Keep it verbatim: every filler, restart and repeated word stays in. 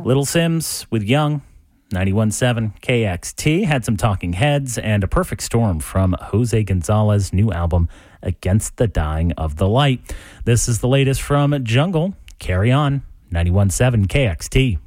Little Sims with Young, ninety-one point seven K X T. Had some Talking Heads and A Perfect Storm from Jose Gonzalez's new album, Against the Dying of the Light. This is the latest from Jungle. Carry On, ninety-one point seven K X T.